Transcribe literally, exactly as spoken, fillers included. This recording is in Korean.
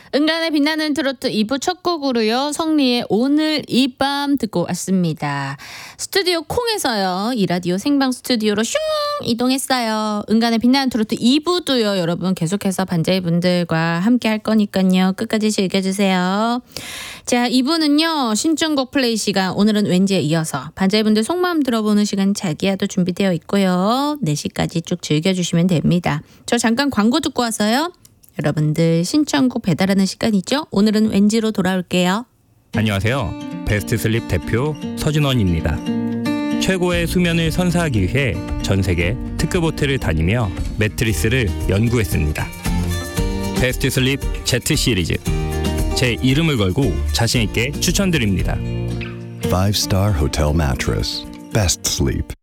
은간에 빛나는 트로트 이 부 첫 곡으로요. 성리의 오늘 이 밤 듣고 왔습니다. 스튜디오 콩에서요. 이 라디오 생방 스튜디오로 슝 이동했어요. 은간에 빛나는 트로트 이 부도요. 여러분 계속해서 반자이 분들과 함께 할 거니까요. 끝까지 즐겨주세요. 자, 이 부는요. 신청곡 플레이 시간. 오늘은 왠지에 이어서 반자이 분들 속마음 들어보는 시간 자기야도 준비되어 있고요. 네 시까지 쭉 즐겨주시면 됩니다. 저 잠깐 광고 듣고 와서요. 여러분들 신청곡 배달하는 시간이죠. 오늘은 왠지로 돌아올게요. 안녕하세요. 베스트 슬립 대표 서진원입니다. 최고의 수면을 선사하기 위해 전 세계 특급 호텔을 다니며 매트리스를 연구했습니다. 베스트 슬립 Z 시리즈. 제 이름을 걸고 자신 있게 추천드립니다. Five star hotel mattress. Best sleep.